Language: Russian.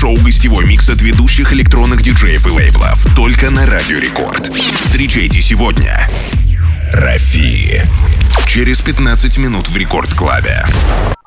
шоу «Гостевой микс» от ведущих электронных диджеев и лейблов. Только на Радио Рекорд. Встречайте сегодня Рафи. Через 15 минут в Рекорд Клабе.